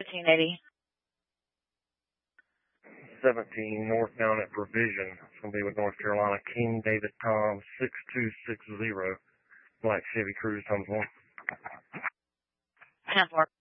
1380. 17 northbound at Provision. It's going to be with North Carolina. King David Tom 6260. Black Chevy Cruise times 1. 10-4.